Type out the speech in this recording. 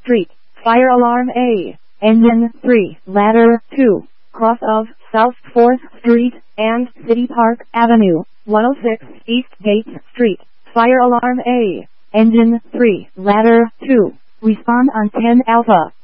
Street, Fire Alarm A, Engine 3, Ladder 2, cross of South 4th Street and City Park Avenue, 106 East Gate Street, Fire Alarm A, Engine 3, Ladder 2, respond on 10 Alpha.